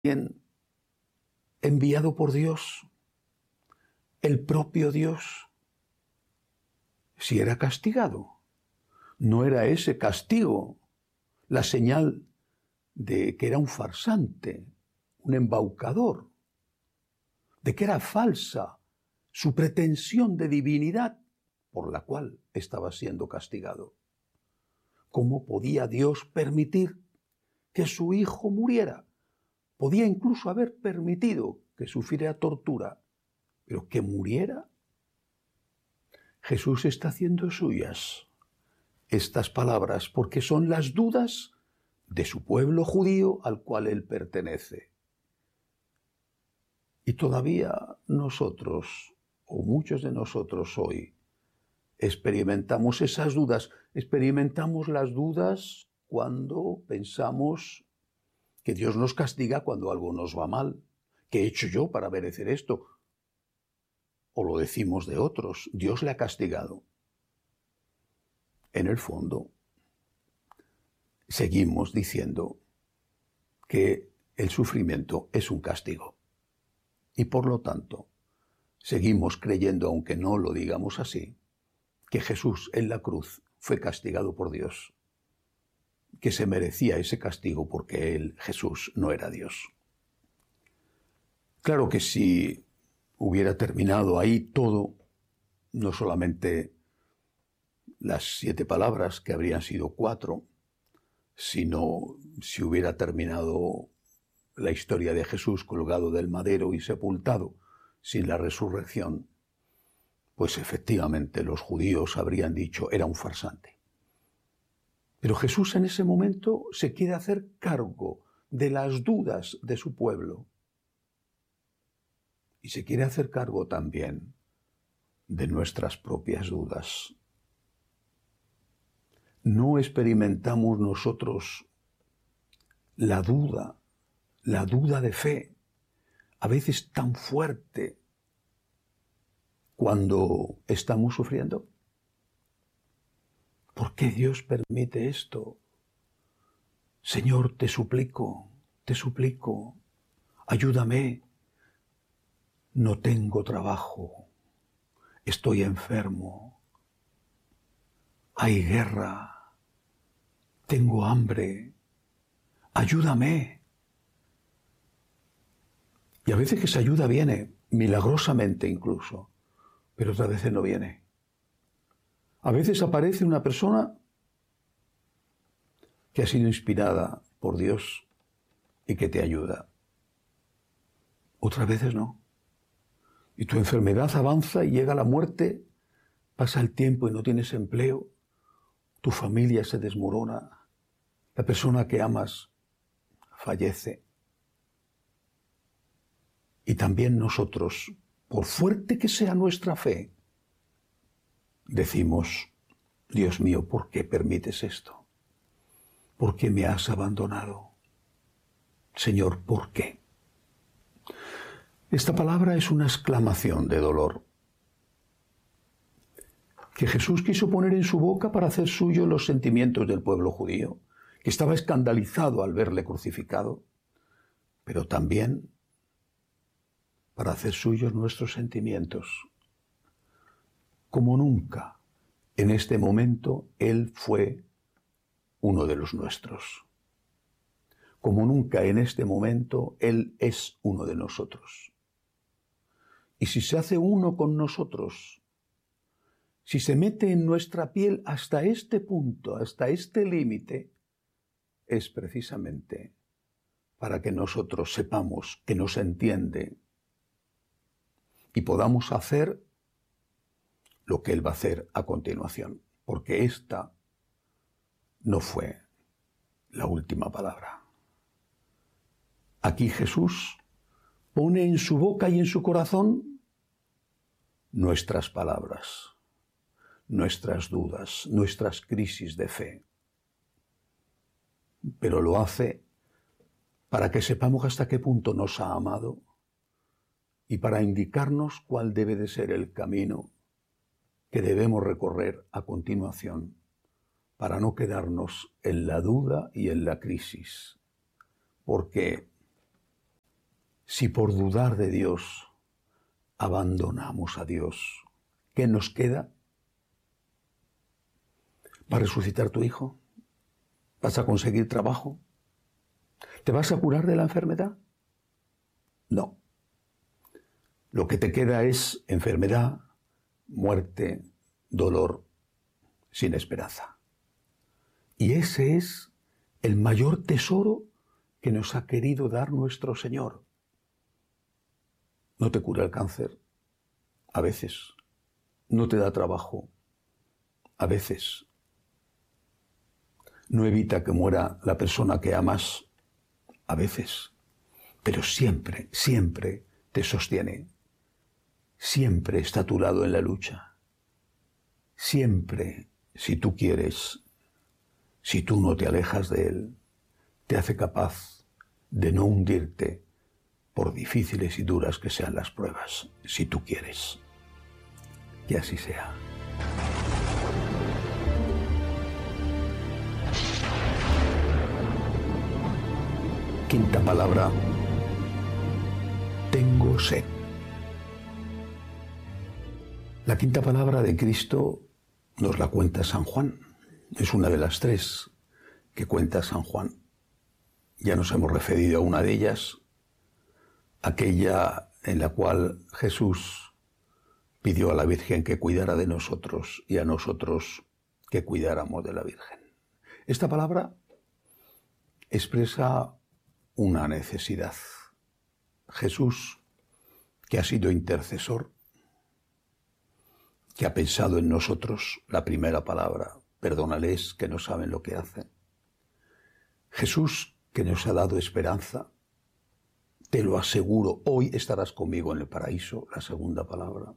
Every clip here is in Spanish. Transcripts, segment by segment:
enviado por Dios, el propio Dios, si era castigado. No era ese castigo la señal de que era un farsante, un embaucador, de que era falsa su pretensión de divinidad por la cual estaba siendo castigado. ¿Cómo podía Dios permitir que su hijo muriera? Podía incluso haber permitido que sufriera tortura, pero que muriera. Jesús está haciendo suyas estas palabras porque son las dudas de su pueblo judío al cual él pertenece. Y todavía nosotros, o muchos de nosotros hoy, experimentamos esas dudas. Experimentamos las dudas cuando pensamos que Dios nos castiga cuando algo nos va mal. ¿Qué he hecho yo para merecer esto? O lo decimos de otros, Dios le ha castigado. En el fondo, seguimos diciendo que el sufrimiento es un castigo. Y por lo tanto, seguimos creyendo, aunque no lo digamos así, que Jesús en la cruz fue castigado por Dios, que se merecía ese castigo porque él, Jesús, no era Dios. Claro que si hubiera terminado ahí todo, no solamente las 7 palabras, que habrían sido 4, sino si hubiera terminado la historia de Jesús colgado del madero y sepultado sin la resurrección, pues efectivamente los judíos habrían dicho era un farsante. Pero Jesús en ese momento se quiere hacer cargo de las dudas de su pueblo y se quiere hacer cargo también de nuestras propias dudas. No experimentamos nosotros la duda de fe, a veces tan fuerte cuando estamos sufriendo. ¿Por qué Dios permite esto? Señor, te suplico, ayúdame. No tengo trabajo, estoy enfermo, hay guerra, tengo hambre, ayúdame. Y a veces que esa ayuda viene, milagrosamente incluso, pero otras veces no viene. A veces aparece una persona que ha sido inspirada por Dios y que te ayuda. Otras veces no. Y tu enfermedad avanza y llega la muerte, pasa el tiempo y no tienes empleo, tu familia se desmorona, la persona que amas fallece. Y también nosotros, por fuerte que sea nuestra fe, decimos, Dios mío, ¿por qué permites esto? ¿Por qué me has abandonado? Señor, ¿por qué? Esta palabra es una exclamación de dolor que Jesús quiso poner en su boca para hacer suyo los sentimientos del pueblo judío, que estaba escandalizado al verle crucificado, pero también para hacer suyos nuestros sentimientos. Como nunca, en este momento, Él fue uno de los nuestros. Como nunca en este momento, Él es uno de nosotros. Y si se hace uno con nosotros, si se mete en nuestra piel hasta este punto, hasta este límite, es precisamente para que nosotros sepamos que nos entiende y podamos hacer lo que Él va a hacer a continuación, porque esta no fue la última palabra. Aquí Jesús pone en su boca y en su corazón nuestras palabras, nuestras dudas, nuestras crisis de fe. Pero lo hace para que sepamos hasta qué punto nos ha amado y para indicarnos cuál debe de ser el camino que debemos recorrer a continuación para no quedarnos en la duda y en la crisis. Porque Si por dudar de Dios abandonamos a Dios, ¿qué nos queda? ¿Va a resucitar tu hijo? ¿Vas a conseguir trabajo? ¿Te vas a curar de la enfermedad? No. Lo que te queda es enfermedad, muerte, dolor, sin esperanza. Y ese es el mayor tesoro que nos ha querido dar nuestro Señor. No te cura el cáncer, a veces. No te da trabajo, a veces. No evita que muera la persona que amas, a veces. Pero siempre, siempre te sostiene. Siempre está a tu lado en la lucha. Siempre, si tú quieres, si tú no te alejas de Él, te hace capaz de no hundirte por difíciles y duras que sean las pruebas, si tú quieres. Que así sea. Quinta palabra. Tengo sed. La quinta palabra de Cristo nos la cuenta San Juan. Es una de las tres que cuenta San Juan. Ya nos hemos referido a una de ellas, aquella en la cual Jesús pidió a la Virgen que cuidara de nosotros y a nosotros que cuidáramos de la Virgen. Esta palabra expresa una necesidad. Jesús, que ha sido intercesor, que ha pensado en nosotros, la primera palabra, perdónales que no saben lo que hacen. Jesús, que nos ha dado esperanza, te lo aseguro, hoy estarás conmigo en el paraíso, la segunda palabra.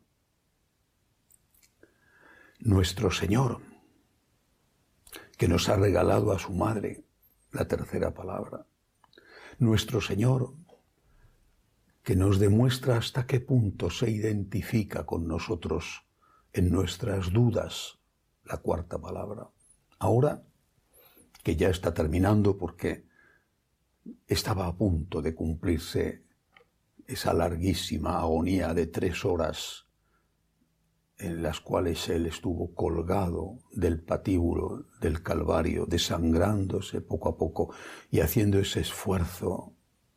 Nuestro Señor, que nos ha regalado a su madre, la tercera palabra. Nuestro Señor, que nos demuestra hasta qué punto se identifica con nosotros en nuestras dudas, la cuarta palabra. Ahora, que ya está terminando porque estaba a punto de cumplirse esa larguísima agonía de 3 horas en las cuales Él estuvo colgado del patíbulo del Calvario, desangrándose poco a poco y haciendo ese esfuerzo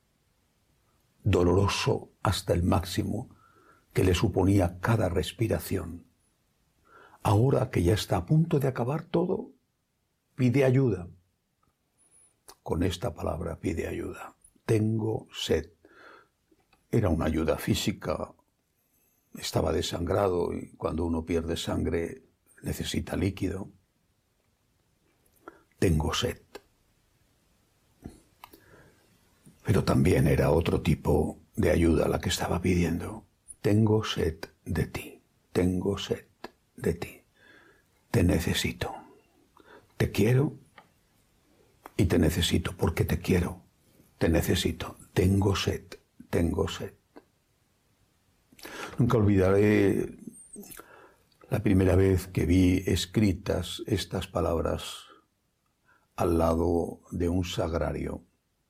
doloroso hasta el máximo que le suponía cada respiración. Ahora que ya está a punto de acabar todo, pide ayuda. Con esta palabra pide ayuda. Tengo sed. Era una ayuda física. Estaba desangrado y cuando uno pierde sangre necesita líquido. Tengo sed. Pero también era otro tipo de ayuda la que estaba pidiendo. Tengo sed de ti. Tengo sed de ti. Te necesito. Te quiero y te necesito porque te quiero. Te necesito. Tengo sed. Tengo sed. Nunca olvidaré la primera vez que vi escritas estas palabras al lado de un sagrario.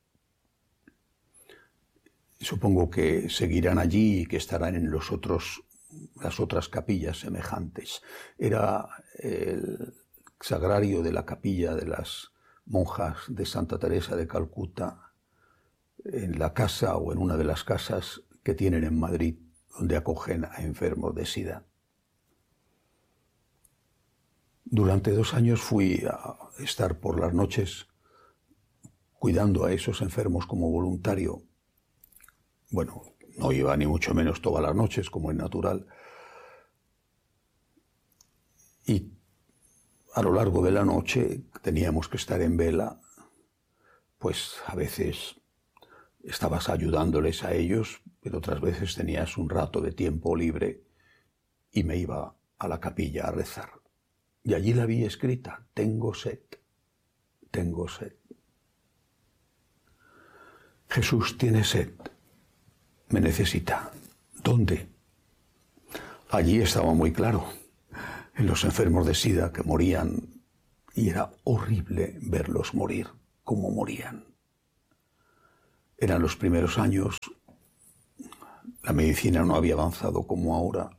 Supongo que seguirán allí y que estarán en las otras capillas semejantes. Era el sagrario de la capilla de las monjas de Santa Teresa de Calcuta, en la casa o en una de las casas que tienen en Madrid, donde acogen a enfermos de SIDA. Durante 2 años fui a estar por las noches cuidando a esos enfermos como voluntario. Bueno, no iba ni mucho menos todas las noches, como es natural. Y a lo largo de la noche teníamos que estar en vela, pues a veces estabas ayudándoles a ellos, pero otras veces tenías un rato de tiempo libre y me iba a la capilla a rezar. Y allí la vi escrita, tengo sed, tengo sed. Jesús tiene sed, me necesita. ¿Dónde? Allí estaba muy claro, en los enfermos de SIDA que morían, y era horrible verlos morir, como morían. Eran los primeros años La medicina no había avanzado como ahora.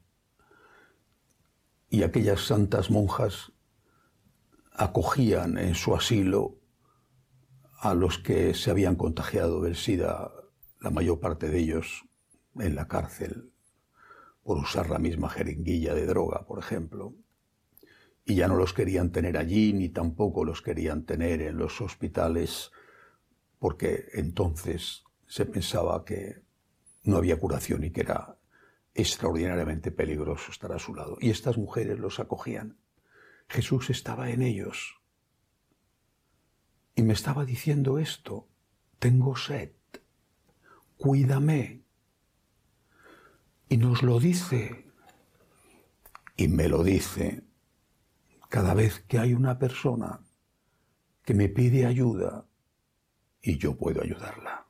Y aquellas santas monjas acogían en su asilo a los que se habían contagiado del SIDA, la mayor parte de ellos en la cárcel, por usar la misma jeringuilla de droga, por ejemplo. Y ya no los querían tener allí, ni tampoco los querían tener en los hospitales, porque entonces se pensaba que no había curación y que era extraordinariamente peligroso estar a su lado. Y estas mujeres los acogían. Jesús estaba en ellos. Y me estaba diciendo esto: tengo sed, cuídame. Y nos lo dice, y me lo dice, cada vez que hay una persona que me pide ayuda y yo puedo ayudarla.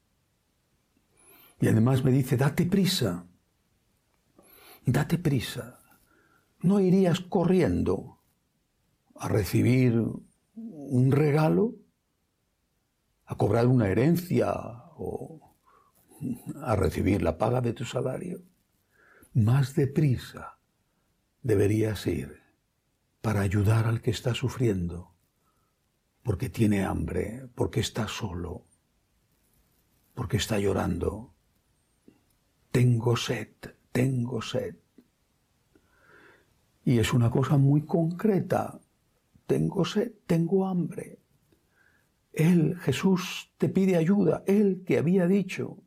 Y además me dice: date prisa, date prisa. ¿No irías corriendo a recibir un regalo, a cobrar una herencia o a recibir la paga de tu salario? Más deprisa deberías ir para ayudar al que está sufriendo, porque tiene hambre, porque está solo, porque está llorando. Tengo sed, tengo sed. Y es una cosa muy concreta. Tengo sed, tengo hambre. Él, Jesús, te pide ayuda. Él que había dicho: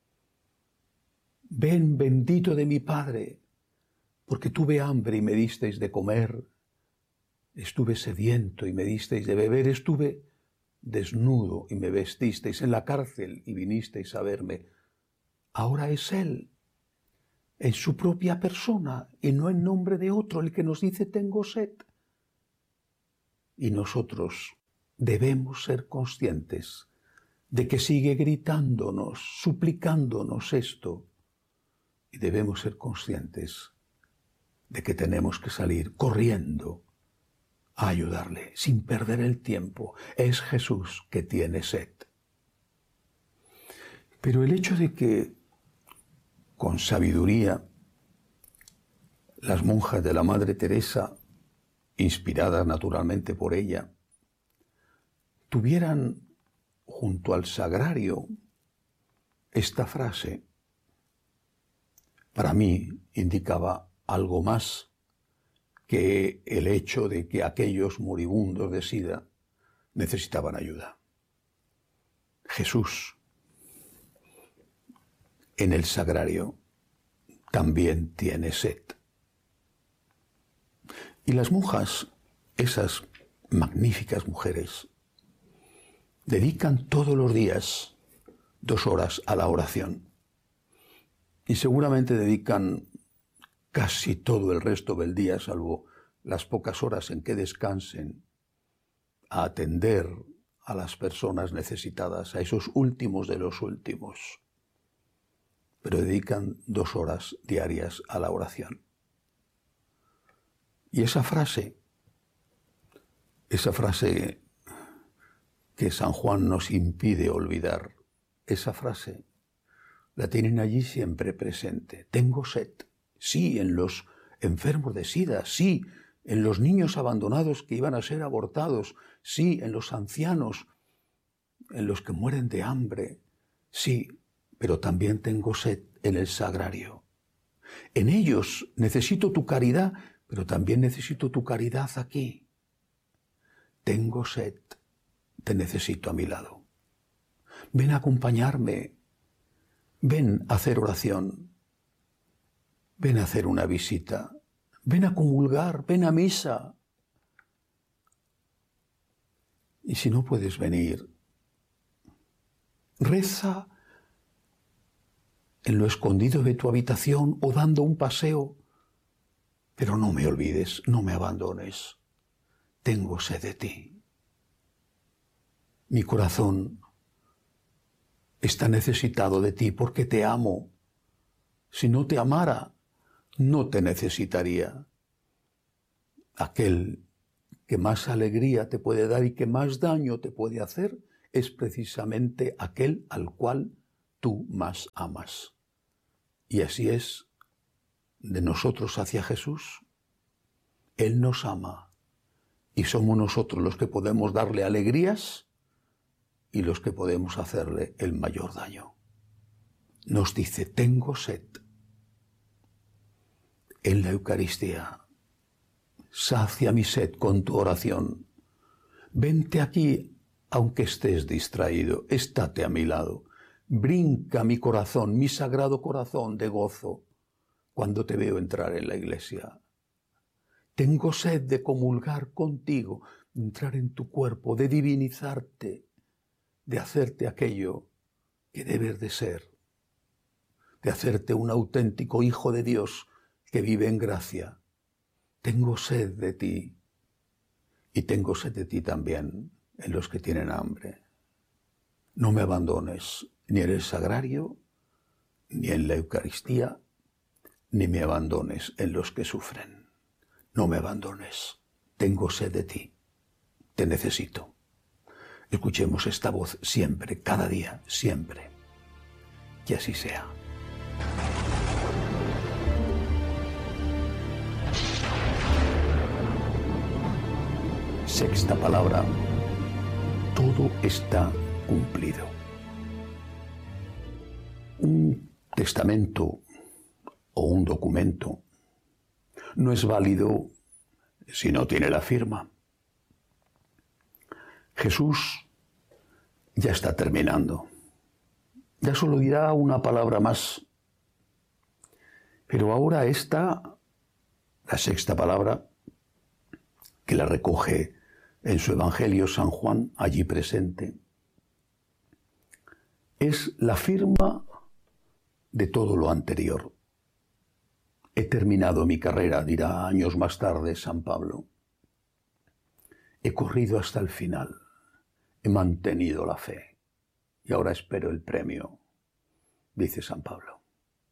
ven, bendito de mi Padre, porque tuve hambre y me disteis de comer, estuve sediento y me disteis de beber, estuve desnudo y me vestisteis, en la cárcel y vinisteis a verme. Ahora es Él, en su propia persona y no en nombre de otro, el que nos dice: tengo sed. Y nosotros debemos ser conscientes de que sigue gritándonos, suplicándonos esto. Y debemos ser conscientes de que tenemos que salir corriendo a ayudarle, sin perder el tiempo. Es Jesús que tiene sed. Pero el hecho de que, con sabiduría, las monjas de la Madre Teresa, inspiradas naturalmente por ella, tuvieran junto al sagrario esta frase, para mí indicaba algo más que el hecho de que aquellos moribundos de SIDA necesitaban ayuda. Jesús, en el sagrario, también tiene sed. Y las monjas, esas magníficas mujeres, dedican todos los días 2 horas a la oración. Y seguramente dedican casi todo el resto del día, salvo las pocas horas en que descansen, a atender a las personas necesitadas, a esos últimos de los últimos. Pero dedican 2 horas diarias a la oración. Y esa frase que San Juan nos impide olvidar, esa frase la tienen allí siempre presente. Tengo sed. Sí, en los enfermos de SIDA, sí, en los niños abandonados que iban a ser abortados, sí, en los ancianos, en los que mueren de hambre, sí, pero también tengo sed en el sagrario. En ellos necesito tu caridad, pero también necesito tu caridad aquí. Tengo sed, te necesito a mi lado. Ven a acompañarme, ven a hacer oración, ven a hacer una visita, ven a comulgar, ven a misa. Y si no puedes venir, reza en lo escondido de tu habitación o dando un paseo, pero no me olvides, no me abandones. Tengo sed de ti. Mi corazón está necesitado de ti porque te amo. Si no te amara, no te necesitaría. Aquel que más alegría te puede dar y que más daño te puede hacer es precisamente aquel al cual tú más amas. Y así es de nosotros hacia Jesús. Él nos ama y somos nosotros los que podemos darle alegrías y los que podemos hacerle el mayor daño. Nos dice, tengo sed. En la Eucaristía, sacia mi sed con tu oración. Vente aquí, aunque estés distraído, estate a mi lado. Brinca mi corazón, mi sagrado corazón de gozo, cuando te veo entrar en la iglesia. Tengo sed de comulgar contigo, de entrar en tu cuerpo, de divinizarte, de hacerte aquello que debes de ser, de hacerte un auténtico hijo de Dios que vive en gracia. Tengo sed de ti y tengo sed de ti también en los que tienen hambre. No me abandones ni en el sagrario, ni en la Eucaristía, ni me abandones en los que sufren. No me abandones. Tengo sed de ti. Te necesito. Escuchemos esta voz siempre, cada día, siempre. Que así sea. Sexta palabra. Todo está cumplido. Un testamento o un documento no es válido si no tiene la firma. Jesús ya está terminando. Ya solo dirá una palabra más. Pero ahora está la sexta palabra, que la recoge en su Evangelio San Juan, allí presente. Es la firma de todo lo anterior. He terminado mi carrera, dirá años más tarde San Pablo. He corrido hasta el final, he mantenido la fe y ahora espero el premio, dice San Pablo.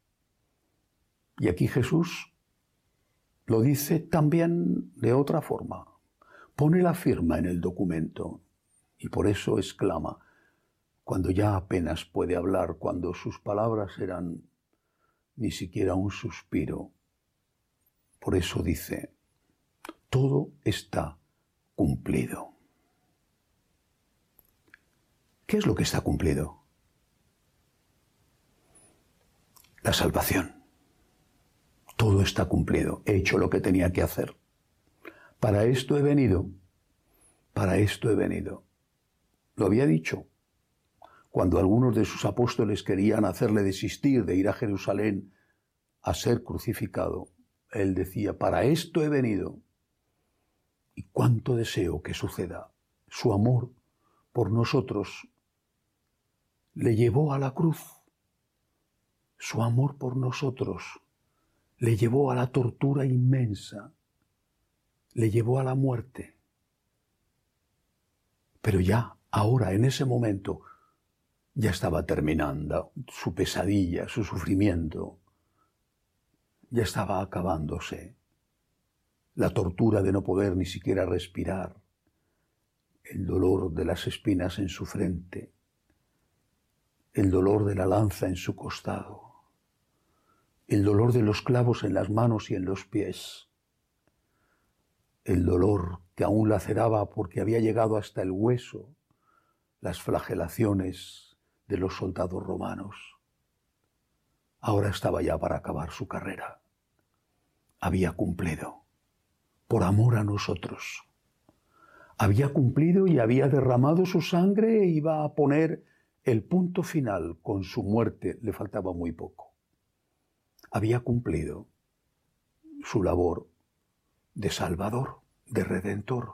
Y aquí Jesús lo dice también de otra forma. Pone la firma en el documento y por eso exclama, cuando ya apenas puede hablar, cuando sus palabras eran ni siquiera un suspiro. Por eso dice, todo está cumplido. ¿Qué es lo que está cumplido? La salvación. Todo está cumplido. He hecho lo que tenía que hacer. Para esto he venido. Para esto he venido. Lo había dicho. Cuando algunos de sus apóstoles querían hacerle desistir de ir a Jerusalén a ser crucificado, él decía, para esto he venido. Y cuánto deseo que suceda. Su amor por nosotros le llevó a la cruz. Su amor por nosotros le llevó a la tortura inmensa. Le llevó a la muerte. Pero ya, ahora, en ese momento, ya estaba terminando su pesadilla, su sufrimiento. Ya estaba acabándose. La tortura de no poder ni siquiera respirar. El dolor de las espinas en su frente. El dolor de la lanza en su costado. El dolor de los clavos en las manos y en los pies. El dolor que aún laceraba porque había llegado hasta el hueso. Las flagelaciones de los soldados romanos. Ahora estaba ya para acabar su carrera. Había cumplido, por amor a nosotros. Había cumplido y había derramado su sangre e iba a poner el punto final. Con su muerte le faltaba muy poco. Había cumplido su labor de Salvador, de Redentor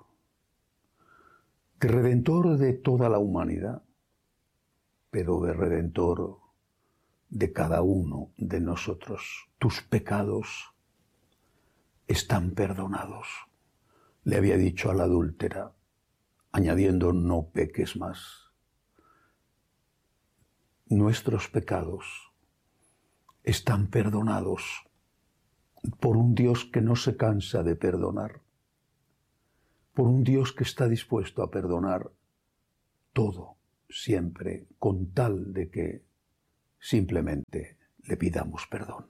de toda la humanidad, pero de Redentor de cada uno de nosotros. Tus pecados están perdonados, le había dicho a la adúltera, añadiendo, no peques más. Nuestros pecados están perdonados por un Dios que no se cansa de perdonar, por un Dios que está dispuesto a perdonar todo, siempre, con tal de que simplemente le pidamos perdón.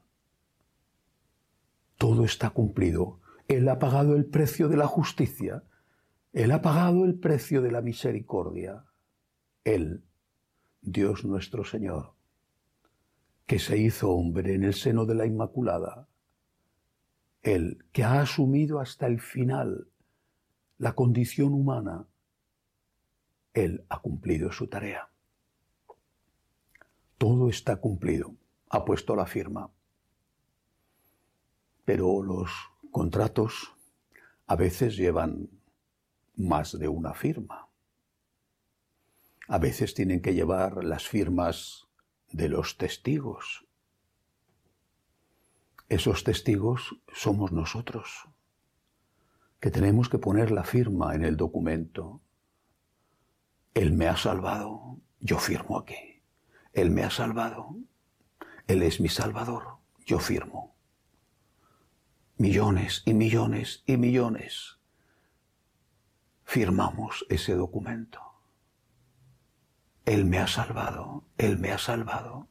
Todo está cumplido. Él ha pagado el precio de la justicia. Él ha pagado el precio de la misericordia. Él, Dios nuestro Señor, que se hizo hombre en el seno de la Inmaculada. Él, que ha asumido hasta el final la condición humana. Él ha cumplido su tarea. Todo está cumplido. Ha puesto la firma. Pero los contratos a veces llevan más de una firma. A veces tienen que llevar las firmas de los testigos. Esos testigos somos nosotros, que tenemos que poner la firma en el documento. Él me ha salvado, yo firmo aquí. Él me ha salvado, Él es mi Salvador, yo firmo. Millones y millones y millones firmamos ese documento. Él me ha salvado, Él me ha salvado.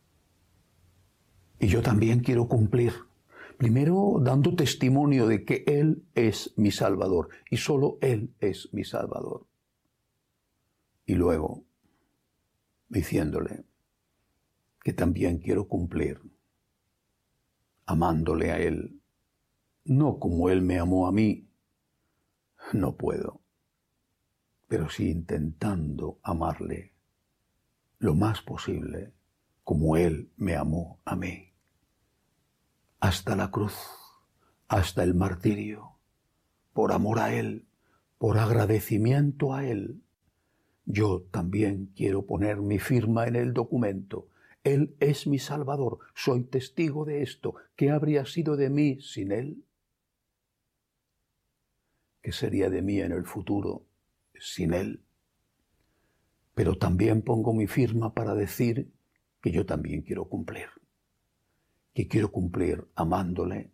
Y yo también quiero cumplir, primero dando testimonio de que Él es mi Salvador y solo Él es mi Salvador. Y luego diciéndole que también quiero cumplir, amándole a Él, no como Él me amó a mí, no puedo, pero sí intentando amarle lo más posible como Él me amó a mí. Hasta la cruz, hasta el martirio, por amor a Él, por agradecimiento a Él. Yo también quiero poner mi firma en el documento. Él es mi Salvador, soy testigo de esto. ¿Qué habría sido de mí sin Él? ¿Qué sería de mí en el futuro sin Él? Pero también pongo mi firma para decir que yo también quiero cumplir. Que quiero cumplir amándole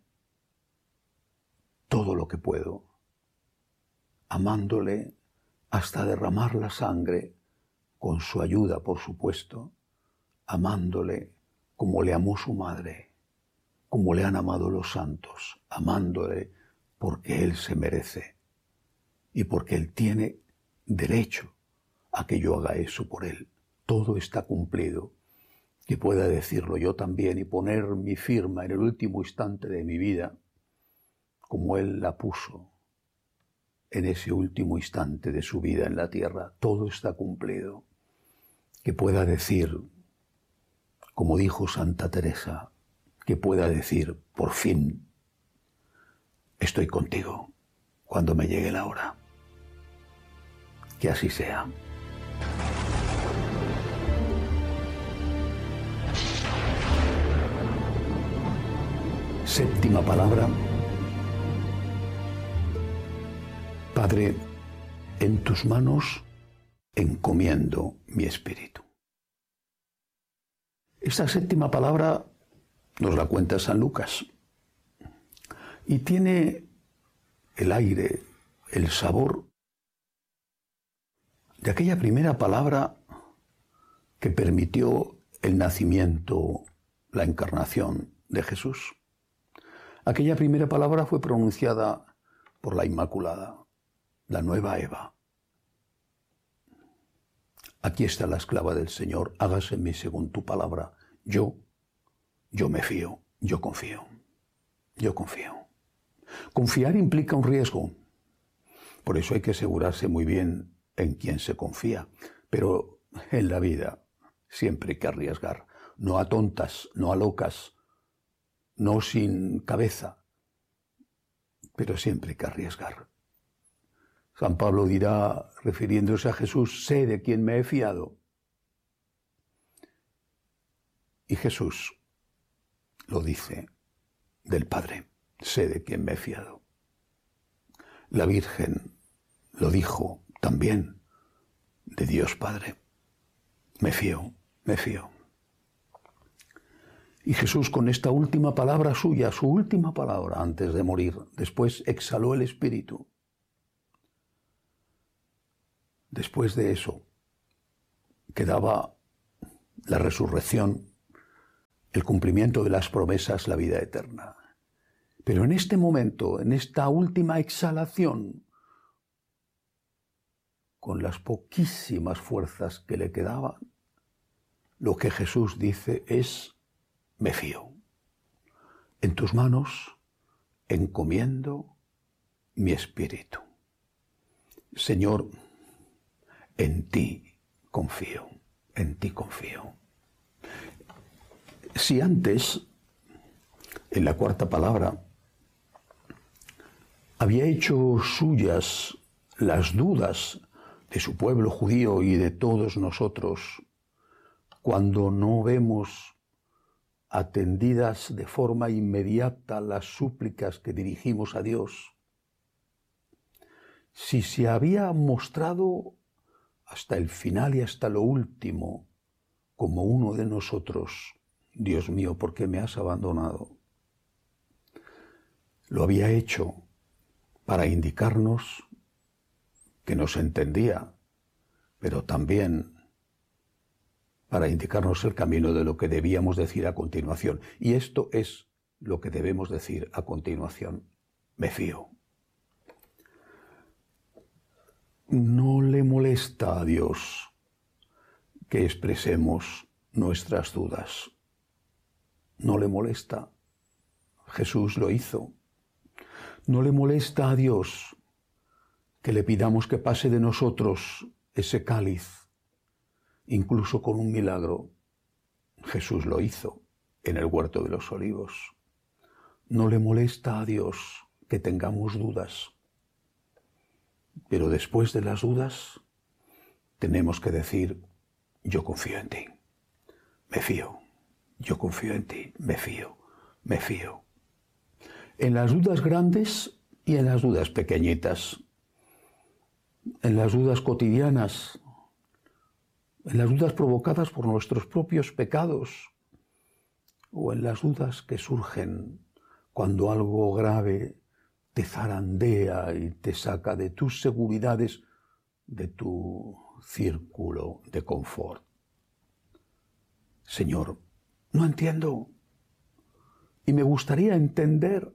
todo lo que puedo. Amándole hasta derramar la sangre, con su ayuda, por supuesto, amándole como le amó su madre, como le han amado los santos, amándole porque Él se merece y porque Él tiene derecho a que yo haga eso por Él. Todo está cumplido, que pueda decirlo yo también y poner mi firma en el último instante de mi vida, como Él la puso en ese último instante de su vida en la tierra. Todo está cumplido. Que pueda decir, como dijo Santa Teresa, que pueda decir, por fin, estoy contigo cuando me llegue la hora. Que así sea. Séptima palabra. Padre, en tus manos encomiendo mi espíritu. Esta séptima palabra nos la cuenta San Lucas y tiene el aire, el sabor de aquella primera palabra que permitió el nacimiento, la encarnación de Jesús. Aquella primera palabra fue pronunciada por la Inmaculada, la nueva Eva. Aquí está la esclava del Señor, hágase en mí según tu palabra. Yo me fío, yo confío. Confiar implica un riesgo. Por eso hay que asegurarse muy bien en quién se confía. Pero en la vida siempre hay que arriesgar. No a tontas, no a locas, no sin cabeza, pero siempre hay que arriesgar. San Pablo dirá, refiriéndose a Jesús, sé de quién me he fiado. Y Jesús lo dice del Padre, sé de quién me he fiado. La Virgen lo dijo también de Dios Padre, me fío. Y Jesús, con esta última palabra suya, su última palabra antes de morir, después exhaló el Espíritu. Después de eso, quedaba la resurrección el cumplimiento de las promesas, la vida eterna. Pero en este momento, en esta última exhalación, con las poquísimas fuerzas que le quedaban, lo que Jesús dice es: me fío. En tus manos encomiendo mi espíritu. Señor, en ti confío, en ti confío. Si antes, en la cuarta palabra, había hecho suyas las dudas de su pueblo judío y de todos nosotros, cuando no vemos atendidas de forma inmediata las súplicas que dirigimos a Dios, si se había mostrado hasta el final y hasta lo último como uno de nosotros: Dios mío, ¿por qué me has abandonado? Lo había hecho para indicarnos que nos entendía, pero también para indicarnos el camino de lo que debíamos decir a continuación. Y esto es lo que debemos decir a continuación: me fío. No le molesta a Dios que expresemos nuestras dudas. No le molesta. Jesús lo hizo. No le molesta a Dios que le pidamos que pase de nosotros ese cáliz, incluso con un milagro. Jesús lo hizo en el huerto de los olivos. No le molesta a Dios que tengamos dudas. Pero después de las dudas, tenemos que decir: yo confío en ti, me fío. Yo confío en ti, me fío, me fío. En las dudas grandes y en las dudas pequeñitas, en las dudas cotidianas, en las dudas provocadas por nuestros propios pecados, o en las dudas que surgen cuando algo grave te zarandea y te saca de tus seguridades, de tu círculo de confort. Señor, no entiendo, y me gustaría entender.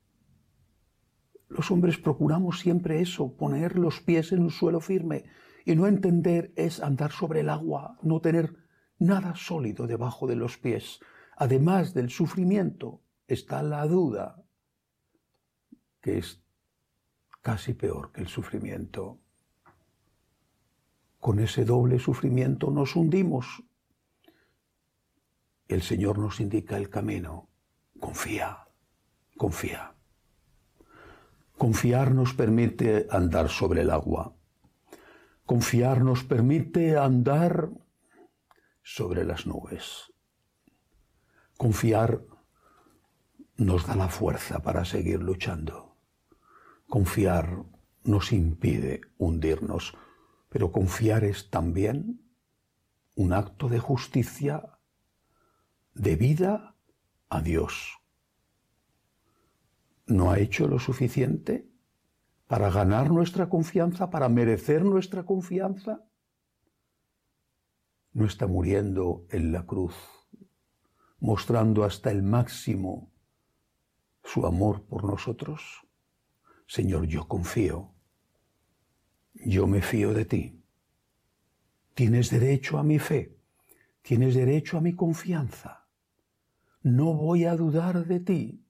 Los hombres procuramos siempre eso, poner los pies en un suelo firme, y no entender es andar sobre el agua, no tener nada sólido debajo de los pies. Además del sufrimiento está la duda, que es casi peor que el sufrimiento. Con ese doble sufrimiento nos hundimos. El Señor nos indica el camino. Confía, confía. Confiar nos permite andar sobre el agua. Confiar nos permite andar sobre las nubes. Confiar nos da la fuerza para seguir luchando. Confiar nos impide hundirnos, pero confiar es también un acto de justicia debida a Dios. ¿No ha hecho lo suficiente para ganar nuestra confianza, para merecer nuestra confianza? ¿No está muriendo en la cruz, mostrando hasta el máximo su amor por nosotros? Señor, yo confío, yo me fío de ti. Tienes derecho a mi fe, tienes derecho a mi confianza. No voy a dudar de ti.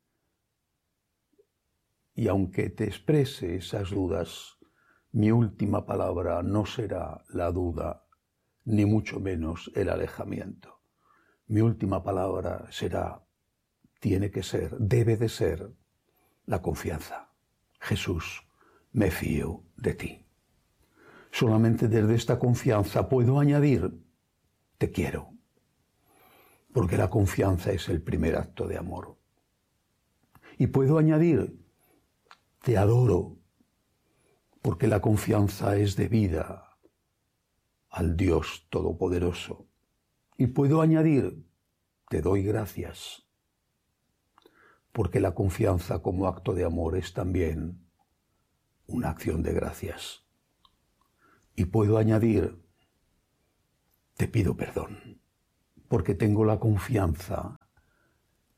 Y aunque te exprese esas dudas, mi última palabra no será la duda, ni mucho menos el alejamiento. Mi última palabra será, tiene que ser, debe de ser, la confianza. Jesús, me fío de ti. Solamente desde esta confianza puedo añadir, te quiero, porque la confianza es el primer acto de amor. Y puedo añadir, te adoro, porque la confianza es debida al Dios Todopoderoso. Y puedo añadir, te doy gracias, porque la confianza como acto de amor es también una acción de gracias. Y puedo añadir, te pido perdón, porque tengo la confianza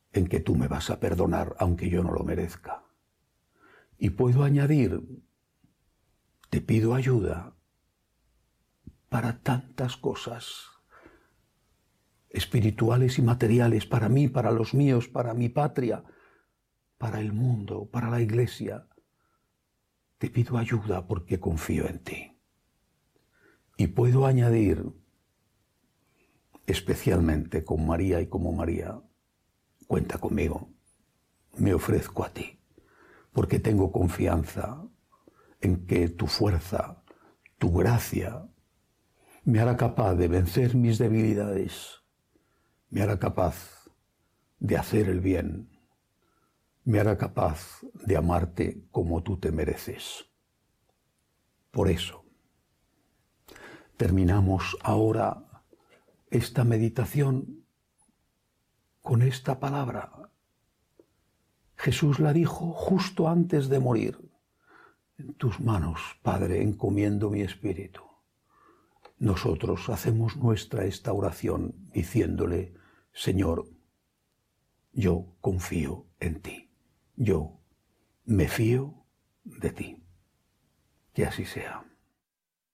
en que tú me vas a perdonar aunque yo no lo merezca. Y puedo añadir, te pido ayuda para tantas cosas espirituales y materiales, para mí, para los míos, para mi patria, para el mundo, para la Iglesia. Te pido ayuda porque confío en ti. Y puedo añadir, especialmente con María y como María, cuenta conmigo, me ofrezco a ti, porque tengo confianza en que tu fuerza, tu gracia, me hará capaz de vencer mis debilidades, me hará capaz de hacer el bien, me hará capaz de amarte como tú te mereces. Por eso, terminamos ahora esta meditación con esta palabra. Jesús la dijo justo antes de morir. En tus manos, Padre, encomiendo mi espíritu. Nosotros hacemos nuestra esta oración diciéndole, Señor, yo confío en ti, yo me fío de ti. Que así sea.